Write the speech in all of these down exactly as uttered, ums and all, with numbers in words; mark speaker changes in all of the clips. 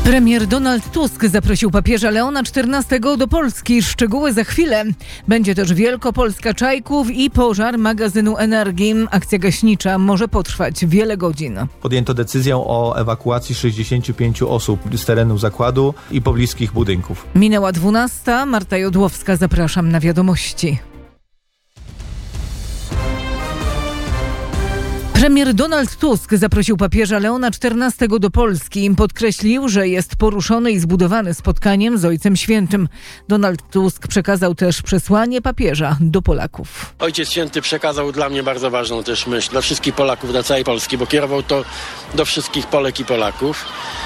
Speaker 1: Premier Donald Tusk zaprosił papieża Leona czternastego do Polski. Szczegóły za chwilę. Będzie też Wielkopolska Czajków i pożar magazynu energii. Akcja gaśnicza może potrwać wiele godzin.
Speaker 2: Podjęto decyzję o ewakuacji sześćdziesięciu pięciu osób z terenu zakładu i pobliskich budynków.
Speaker 1: Minęła dwunasta. Marta Jodłowska, zapraszam na wiadomości. Premier Donald Tusk zaprosił papieża Leona czternastego do Polski. Podkreślił, że jest poruszony i zbudowany spotkaniem z Ojcem Świętym. Donald Tusk przekazał też przesłanie papieża do Polaków.
Speaker 3: Ojciec Święty przekazał dla mnie bardzo ważną też myśl dla wszystkich Polaków, dla całej Polski, bo kierował to do wszystkich Polek i Polaków,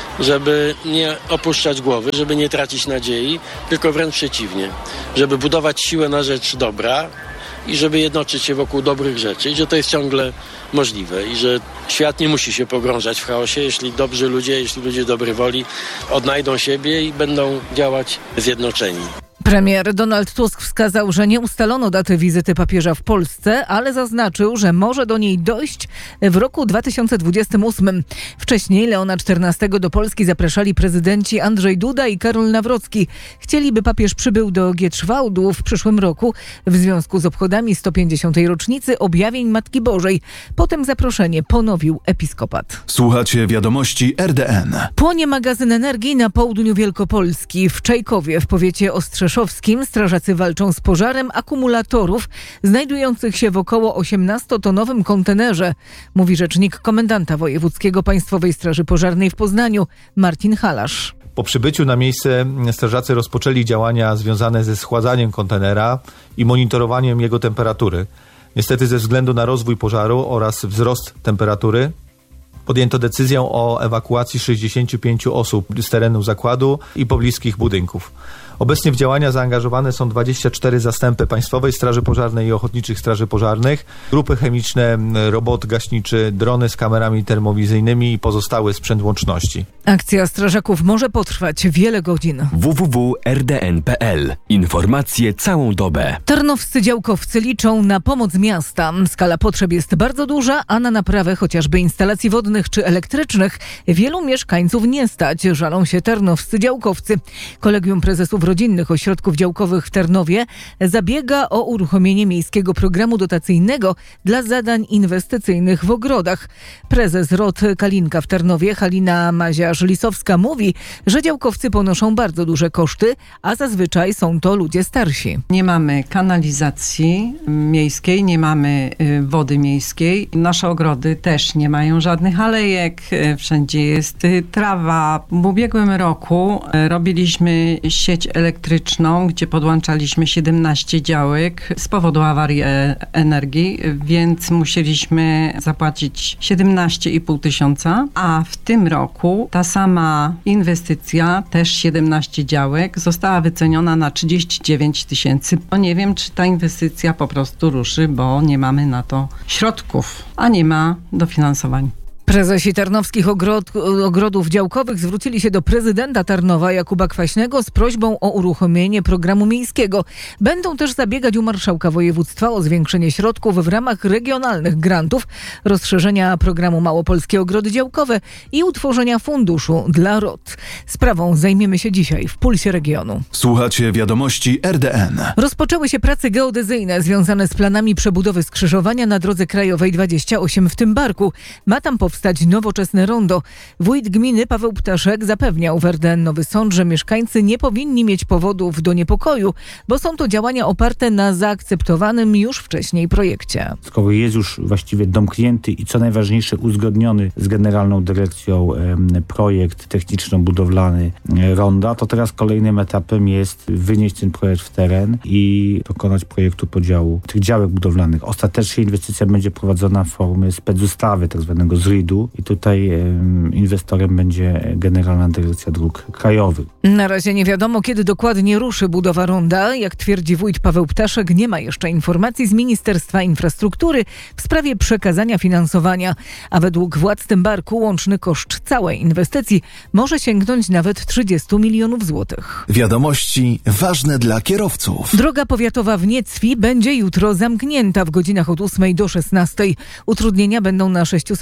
Speaker 3: żeby nie opuszczać głowy, żeby nie tracić nadziei, tylko wręcz przeciwnie, żeby budować siłę na rzecz dobra i żeby jednoczyć się wokół dobrych rzeczy i że to jest ciągle możliwe i że świat nie musi się pogrążać w chaosie, jeśli dobrzy ludzie, jeśli ludzie dobrej woli odnajdą siebie i będą działać zjednoczeni.
Speaker 1: Premier Donald Tusk wskazał, że nie ustalono daty wizyty papieża w Polsce, ale zaznaczył, że może do niej dojść w roku dwa tysiące dwudziestym ósmym. Wcześniej Leona czternastego do Polski zapraszali prezydenci Andrzej Duda i Karol Nawrocki. Chcieli, by papież przybył do Gietrzwałdu w przyszłym roku w związku z obchodami sto pięćdziesiątej rocznicy objawień Matki Bożej. Potem zaproszenie ponowił episkopat.
Speaker 4: Słuchacie wiadomości R D N.
Speaker 1: Płonie magazyn energii na południu Wielkopolski. W Czajkowie w powiecie Ostrzeszowskim strażacy walczą z pożarem akumulatorów znajdujących się w około osiemnastotonowym kontenerze, mówi rzecznik komendanta wojewódzkiego Państwowej Straży Pożarnej w Poznaniu, Marcin Halasz.
Speaker 2: Po przybyciu na miejsce strażacy rozpoczęli działania związane ze schładzaniem kontenera i monitorowaniem jego temperatury. Niestety ze względu na rozwój pożaru oraz wzrost temperatury podjęto decyzję o ewakuacji sześćdziesięciu pięciu osób z terenu zakładu i pobliskich budynków. Obecnie w działania zaangażowane są dwadzieścia cztery zastępy Państwowej Straży Pożarnej i Ochotniczych Straży Pożarnych, grupy chemiczne, robot gaśniczy, drony z kamerami termowizyjnymi i pozostały sprzęt łączności.
Speaker 1: Akcja strażaków może potrwać wiele godzin.
Speaker 5: w w w kropka r d n kropka p l. Informacje całą dobę.
Speaker 1: Tarnowscy działkowcy liczą na pomoc miasta. Skala potrzeb jest bardzo duża, a na naprawę chociażby instalacji wodnych czy elektrycznych wielu mieszkańców nie stać, żalą się tarnowscy działkowcy. Kolegium Prezesów Rodzinnych Ośrodków Działkowych w Tarnowie zabiega o uruchomienie miejskiego programu dotacyjnego dla zadań inwestycyjnych w ogrodach. Prezes R O T Kalinka w Tarnowie, Halina Maziarz-Lisowska, mówi, że działkowcy ponoszą bardzo duże koszty, a zazwyczaj są to ludzie starsi.
Speaker 6: Nie mamy kanalizacji miejskiej, nie mamy wody miejskiej. Nasze ogrody też nie mają żadnych alejek, wszędzie jest trawa. W ubiegłym roku robiliśmy sieć elektryczną, gdzie podłączaliśmy siedemnaście działek z powodu awarii energii, więc musieliśmy zapłacić siedemnaście i pół tysiąca, a w tym roku ta sama inwestycja, też siedemnaście działek, została wyceniona na trzydzieści dziewięć tysięcy. No nie wiem, czy ta inwestycja po prostu ruszy, bo nie mamy na to środków, a nie ma dofinansowań.
Speaker 1: Prezesi tarnowskich ogrod, ogrodów działkowych zwrócili się do prezydenta Tarnowa Jakuba Kwaśnego z prośbą o uruchomienie programu miejskiego. Będą też zabiegać u marszałka województwa o zwiększenie środków w ramach regionalnych grantów, rozszerzenia programu Małopolskie Ogrody Działkowe i utworzenia funduszu dla R O T. Sprawą zajmiemy się dzisiaj w Pulsie Regionu.
Speaker 4: Słuchacie wiadomości R D N.
Speaker 1: Rozpoczęły się prace geodezyjne związane z planami przebudowy skrzyżowania na drodze krajowej dwadzieścia osiem w Tymbarku. Ma tam powstać nowoczesne rondo. Wójt gminy Paweł Ptaszek zapewniał w R D N Nowy Sącz, że mieszkańcy nie powinni mieć powodów do niepokoju, bo są to działania oparte na zaakceptowanym już wcześniej projekcie.
Speaker 7: Skoro jest już właściwie domknięty i co najważniejsze uzgodniony z Generalną Dyrekcją e, projekt techniczno-budowlany e, ronda, to teraz kolejnym etapem jest wynieść ten projekt w teren i dokonać projektu podziału tych działek budowlanych. Ostatecznie inwestycja będzie prowadzona w formie specustawy, tak zwanego Z R I D-u i tutaj e, inwestorem będzie Generalna Dyrekcja Dróg Krajowych.
Speaker 1: Na razie nie wiadomo, kiedy dokładnie ruszy budowa ronda. Jak twierdzi wójt Paweł Ptaszek, nie ma jeszcze informacji z Ministerstwa Infrastruktury w sprawie przekazania finansowania, a według władz Tymbarku łączny koszt całej inwestycji może sięgnąć nawet trzydzieści milionów złotych.
Speaker 4: Wiadomości ważne dla kierowców.
Speaker 1: Droga powiatowa w Niecwi będzie jutro zamknięta w godzinach od ósmej do szesnastej. Utrudnienia będą na sześciusetmetrowym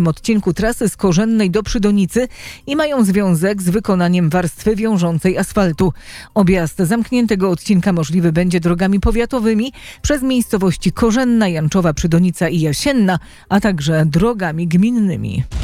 Speaker 1: pierwszym odcinku trasy z Korzennej do Przydonicy i mają związek z wykonaniem warstwy wiążącej asfaltu. Objazd zamkniętego odcinka możliwy będzie drogami powiatowymi przez miejscowości Korzenna, Janczowa, Przydonica i Jasienna, a także drogami gminnymi.